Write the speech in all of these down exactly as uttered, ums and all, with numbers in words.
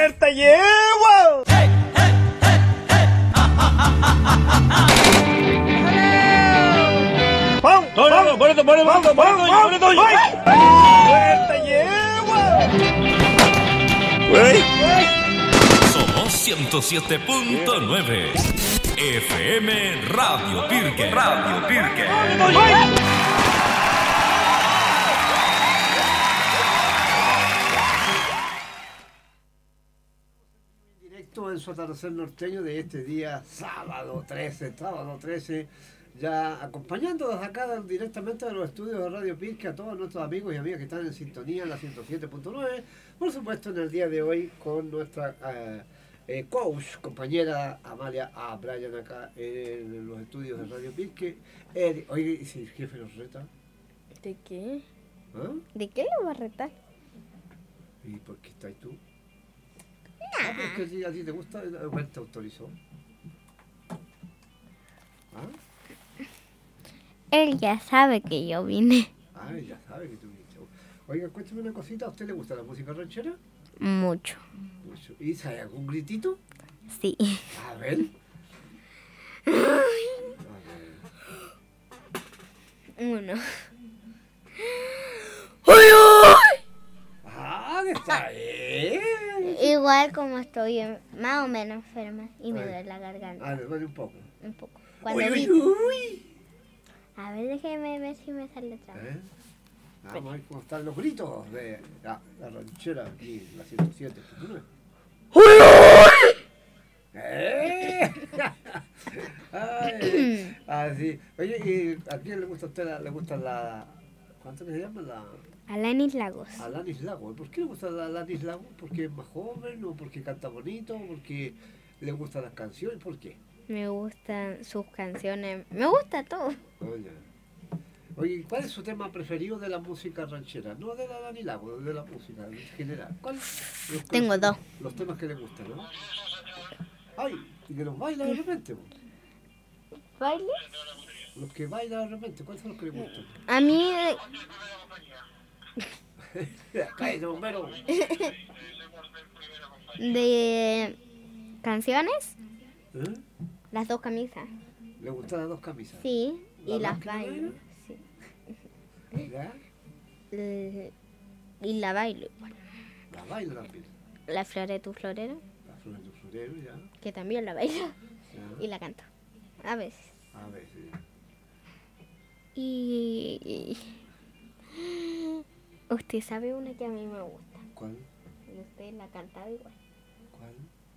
¡Huerta llevo! ¡Hey, hey, hey, hey! ¡Ah, ah, ah, ah, ah, ah! ¡Pum! ¡No, no, no! ¡Por eso, por eso, por eso, por eso, por eso! ¡Huerta llevo! ¡Güey! Somos ciento siete punto nueve F M Radio Pirque. Radio Pirque. Directo en su atardecer norteño de este día sábado trece, sábado trece, ya acompañándonos acá directamente de los estudios de Radio Pirque a todos nuestros amigos y amigas que están en sintonía en la ciento siete punto nueve, por supuesto en el día de hoy con nuestra uh, eh, coach, compañera Amalia A. Bryan acá en los estudios de Radio Pirque. Eh, oye, si el jefe nos reta. ¿De qué? ¿Ah? ¿De qué lo va a retar? ¿Y por qué estás tú? Ah, porque a ti, a ti te gusta, ¿cuál te autorizó? ¿Ah? Él ya sabe que yo vine. Ah, ya sabe que tú viniste. Oiga, cuéntame una cosita, ¿a usted le gusta la música ranchera? Mucho. Mucho. ¿Y sabe algún gritito? Sí. A ver. A ver. Uno. Ah, que está bien. Igual como estoy en- más o menos enferma y me Ay. duele la garganta. Ah, le duele un poco. Un poco. Cuando Uy, uy, grito. uy. A ver, déjeme ver si me sale otra vez. ¿Eh? Vamos a ver cómo están los gritos de la, la ranchera aquí, la ciento siete punto nueve. ¡Eh! Ay, así. Oye, ¿y a quién le gusta a usted? La, ¿Le gusta la... ¿Cuánto que se llama? La... Alanis Lagos. Alanis Lago. ¿Por qué le gusta la Alanis Lago? ¿Porque es más joven o porque canta bonito? ¿O porque le gustan las canciones? ¿Por qué? Me gustan sus canciones. Me gusta todo. Oye, Oye, ¿cuál es su tema preferido de la música ranchera? No de la Alanis Lago, de la música en general. ¿Cuál? Los, Tengo dos. Los temas que le gustan, ¿no? Ay, y que los baila de repente. po. ¿Baile? Los que bailan de repente, ¿cuáles son los que le gustan? A mí, Cállate, bombero. de canciones, ¿Eh? las dos camisas. ¿Le gustan las dos camisas? Sí, ¿La y las blanca y la bailo. negra? Sí. ¿Ya? Eh, Y la bailo igual. La baila también. La flor de tu florero, La flor de tu florero, ya. que también la bailo. ya. Y la canto. A veces. A ver, sí. Y... Usted sabe una que a mí me gusta. ¿Cuál? Y usted la cantaba igual. ¿Cuál?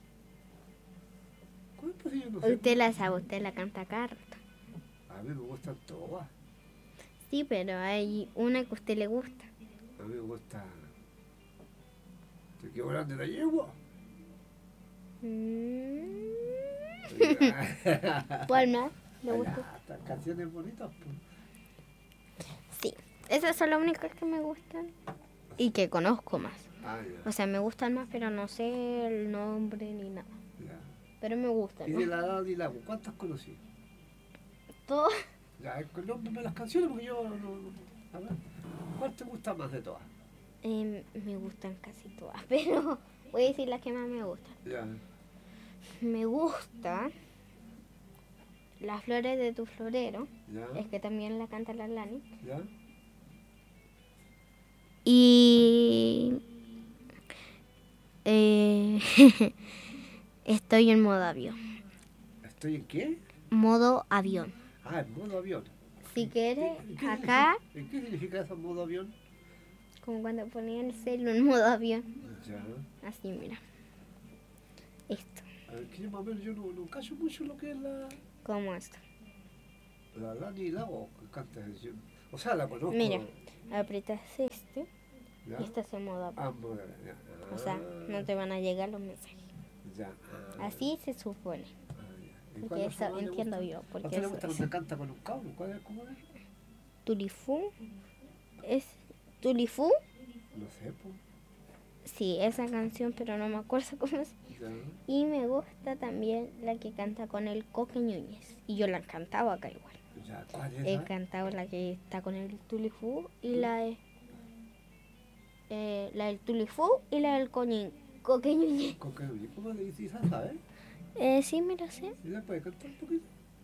¿Cuál? Pues yo no sé. Usted la sabe, usted la canta cada rato. A mí me gustan todas. Sí, pero hay una que a usted le gusta. A mí me gusta... ¿Te quedó grande la yegua? Mm. ¿Cuál más le gusta? Estas canciones bonitas, pues. Sí, esas son las únicas que me gustan y que conozco más. Ah, ya. O sea, me gustan más, pero no sé el nombre ni nada. ya. Pero me gustan. Y de la Alanis Lago, ¿cuántas conocí? Todo. Ya, nómbrame las canciones porque yo no, no, no- A ver, ¿cuál te gusta más de todas? Eh, me gustan casi todas, pero voy a decir las que más me gustan. Ya. Me gusta Las flores de tu florero, Ya. es que también la canta la Lani. Ya. Y eh, estoy en modo avión. ¿Estoy en qué? Modo avión. Ah, en modo avión. Si quieres, ¿En qué acá, significa- ¿En qué significa eso, modo avión? como cuando ponían el celo en modo avión. Ya. Así, mira. Esto, A ver, que yo más o menos yo no, no cacho mucho lo que es la... como esto. La Lani Lago que canta eso. O sea, la conozco. Mira, aprietas este ¿Ya? y estás en modo avión. Ah, modo avión, ya. O sea, no te van a llegar los mensajes. Ya. Ah, Así se supone. ah, ya. ¿Y Porque cuál eso otra más le entiendo gusta? yo, ¿A porque usted le eso gusta es. cuando canta con un cabro? ¿Cuál es? ¿Cómo es? Tulifú. ¿Es Tulifú? No sé, pues. Sí, esa canción, pero no me acuerdo cómo es. Ya. Y me gusta también la que canta con el Coque Núñez. Y yo la cantaba acá igual. Ya, ¿cuál es? He esa? cantado la que está con el Tulifú y la de... eh, la del Tulifú y la del Coñi- Coqueñuñe. Coqueñuñe. ¿Cómo le dices? ¿Sabes? Eh, sí, me lo sé. ¿Y la puedes cantar un poquito?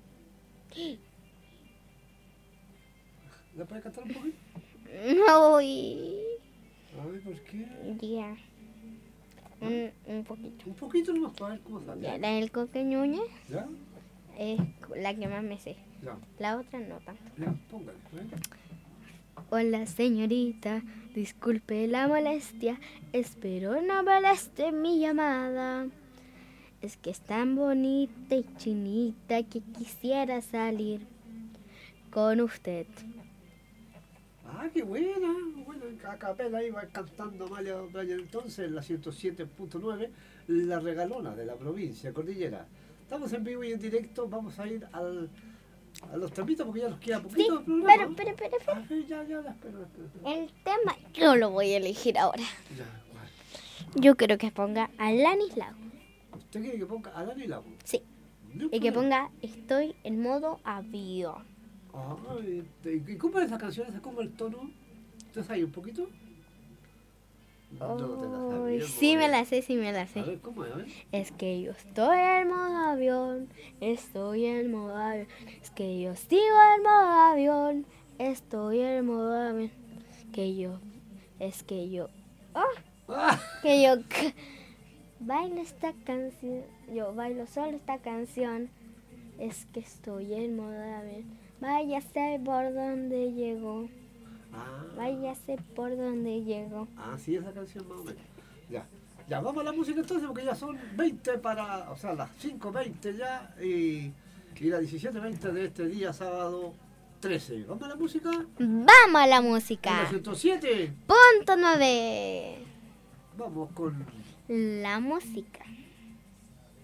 ¿La puedes cantar un poquito? No, y... Ay, ¿por qué? Ya. Un, un poquito. Un poquito nomás para ver cómo sale. Ya, la del Coqueñuñe ¿Ya? es la que más me sé. Ya. La otra no tanto. Ya, póngale. ¿eh? Hola señorita, disculpe la molestia, espero no moleste mi llamada. Es que es tan bonita y chinita que quisiera salir con usted. Ah, qué buena. Bueno, a capela iba cantando Amalia Bryan entonces, la ciento siete punto nueve, la regalona de la provincia Cordillera. Estamos en vivo y en directo, vamos a ir al, a los temitas porque ya nos queda Sí, poquito del programa. pero, pero, pero, pero, A ver, ya, ya, la espero, la espero. el tema yo lo voy a elegir ahora. Ya, ¿cuál? Yo quiero que ponga Alanis Lago. ¿Usted quiere que ponga Adán y Lago? Sí, No y que problema. ponga Estoy en modo avión. Ay, ¿y cómo es esa canción? ¿Esa cómo el tono? ¿Usted sabe un poquito? No, no te la Ay, sabía, sí no, me eh. la sé, sí me la A sé. ver, ¿cómo es? A ver. Es que yo estoy en modo avión, estoy en modo avión. Es que yo sigo en modo avión, estoy en modo avión. Que yo, es que yo, oh, ¡Ah! que yo c- bailo esta canción, yo bailo solo esta canción. Es que estoy en modo avión. Váyase por donde llegó, Ah, váyase por donde llegó. ah, sí, esa canción más o menos. Ya, ya, vamos a la música entonces porque ya son veinte para, o sea, las cinco veinte ya y, y las diecisiete veinte de este día sábado trece. ¿Vamos a la música? Vamos a la En la música. ciento siete. Punto nueve. Vamos con La música.